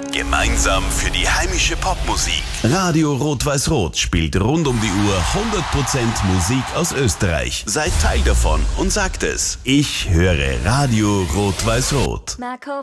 Gemeinsam für die heimische Popmusik. Radio Rot-Weiß-Rot spielt rund um die Uhr 100% Musik aus Österreich. Seid Teil davon und sagt es. Ich höre Radio Rot-Weiß-Rot.